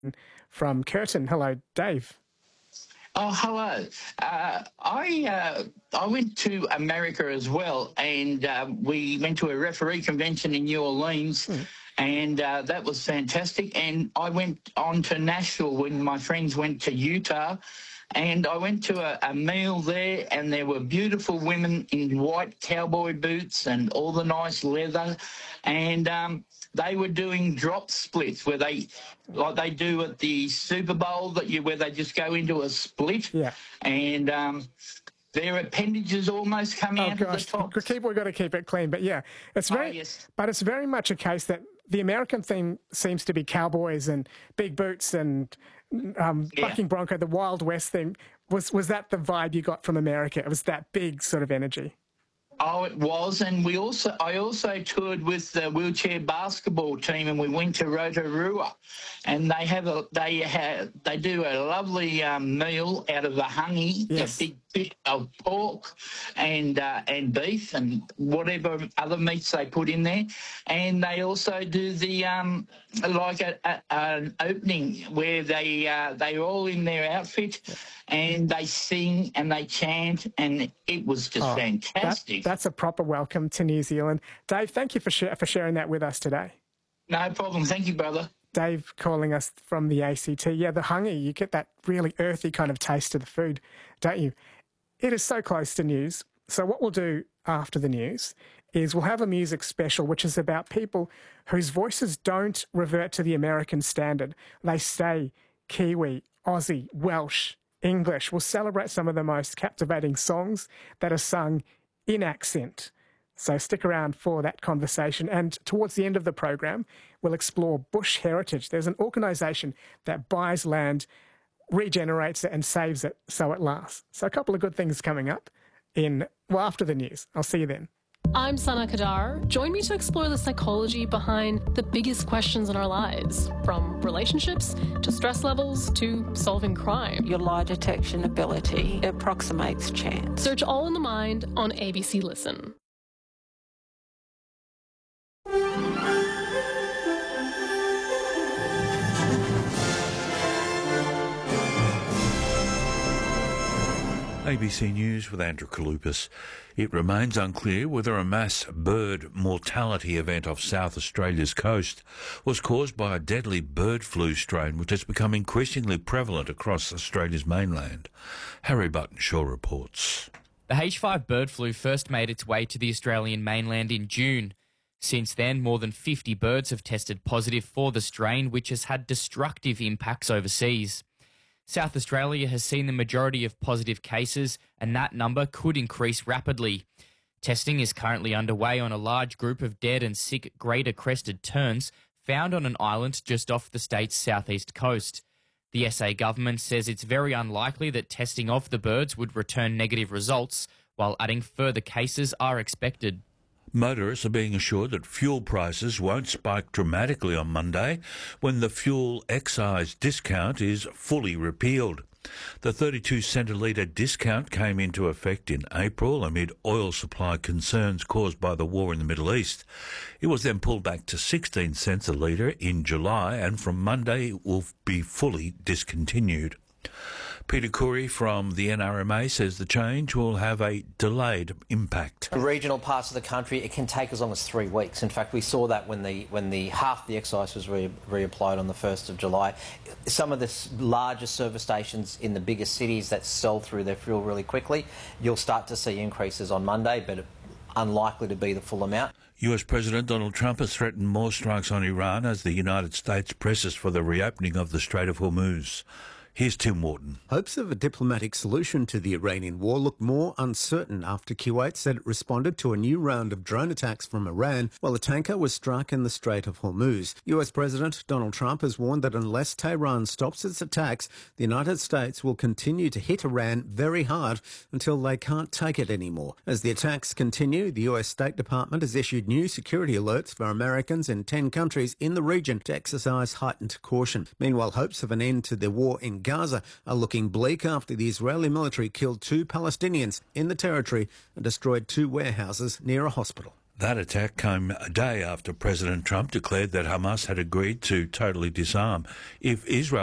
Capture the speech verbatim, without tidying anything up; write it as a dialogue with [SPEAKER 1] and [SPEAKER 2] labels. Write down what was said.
[SPEAKER 1] from Curtin. Hello, Dave.
[SPEAKER 2] Oh, hello. Uh, I uh, I went to America as well, and uh, we went to a referee convention in New Orleans, mm. and uh, that was fantastic. And I went on to Nashville when my friends went to Utah, and I went to a, a meal there, and there were beautiful women in white cowboy boots and all the nice leather, and um, they were doing drop splits where they, like they do at the Super Bowl, that you where they just go into a split,
[SPEAKER 1] yeah,
[SPEAKER 2] and um, their appendages almost come
[SPEAKER 1] oh,
[SPEAKER 2] out
[SPEAKER 1] gosh.
[SPEAKER 2] of the top.
[SPEAKER 1] Keep, we've got to keep it clean, but yeah, it's very,
[SPEAKER 2] oh, yes.
[SPEAKER 1] but it's very much a case that the American theme seems to be cowboys and big boots and um,
[SPEAKER 2] yeah.
[SPEAKER 1] bucking bronco, the Wild West thing. Was was that the vibe you got from America? It was that big sort of energy.
[SPEAKER 2] Oh, it was, and we also I also toured with the wheelchair basketball team, and we went to Rotorua, and they have a they have they do a lovely um, meal out of a honey,
[SPEAKER 1] yes.
[SPEAKER 2] a big bit of pork, and uh, and beef, and whatever other meats they put in there, and they also do the um like a, a, an opening where they uh, they're all in their outfit. And they sing and they chant, and it was just
[SPEAKER 1] oh,
[SPEAKER 2] fantastic.
[SPEAKER 1] That, that's a proper welcome to New Zealand. Dave, thank you for, sh- for sharing that with us today.
[SPEAKER 2] No problem. Thank you, brother.
[SPEAKER 1] Dave calling us from the A C T. Yeah, the honey, you get that really earthy kind of taste to the food, don't you? It is so close to news. So what we'll do after the news is we'll have a music special, which is about people whose voices don't revert to the American standard. They stay Kiwi, Aussie, Welsh, English. We'll celebrate some of the most captivating songs that are sung in accent. So stick around for that conversation. And towards the end of the program, we'll explore bush heritage. There's an organisation that buys land, regenerates it and saves it so it lasts. So a couple of good things coming up in, well, after the news. I'll see you then.
[SPEAKER 3] I'm Sana Kadar. Join me to explore the psychology behind the biggest questions in our lives, from relationships to stress levels to solving crime.
[SPEAKER 4] Your lie detection ability approximates chance.
[SPEAKER 3] Search All in the Mind on A B C Listen.
[SPEAKER 5] A B C News with Andrew Kalupas. It remains unclear whether a mass bird mortality event off South Australia's coast was caused by a deadly bird flu strain which has become increasingly prevalent across Australia's mainland. Harry Buttonshaw reports.
[SPEAKER 6] The H five bird flu first made its way to the Australian mainland in June. Since then, more than fifty birds have tested positive for the strain, which has had destructive impacts overseas. South Australia has seen the majority of positive cases, and that number could increase rapidly. Testing is currently underway on a large group of dead and sick greater crested terns found on an island just off the state's southeast coast. The S A government says it's very unlikely that testing of the birds would return negative results, while adding further cases are expected.
[SPEAKER 5] Motorists are being assured that fuel prices won't spike dramatically on Monday when the fuel excise discount is fully repealed. The thirty-two cent a litre discount came into effect in April amid oil supply concerns caused by the war in the Middle East. It was then pulled back to sixteen cents a litre in July, and from Monday it will be fully discontinued. Peter Curry from the N R M A says the change will have a delayed impact.
[SPEAKER 7] In regional parts of the country, it can take as long as three weeks. In fact, we saw that when the when the half the excise was re, reapplied on the first of July. Some of the larger service stations in the biggest cities that sell through their fuel really quickly, you'll start to see increases on Monday, but unlikely to be the full amount.
[SPEAKER 5] U S President Donald Trump has threatened more strikes on Iran as the United States presses for the reopening of the Strait of Hormuz. Here's Tim Wharton.
[SPEAKER 8] Hopes of a diplomatic solution to the Iranian war look more uncertain after Kuwait said it responded to a new round of drone attacks from Iran while a tanker was struck in the Strait of Hormuz. U S President Donald Trump has warned that unless Tehran stops its attacks, the United States will continue to hit Iran very hard until they can't take it anymore. As the attacks continue, the U S State Department has issued new security alerts for Americans in ten countries in the region to exercise heightened caution. Meanwhile, hopes of an end to the war in Gaza are looking bleak after the Israeli military killed two Palestinians in the territory and destroyed two warehouses near a hospital.
[SPEAKER 5] That attack came a day after President Trump declared that Hamas had agreed to totally disarm if Israel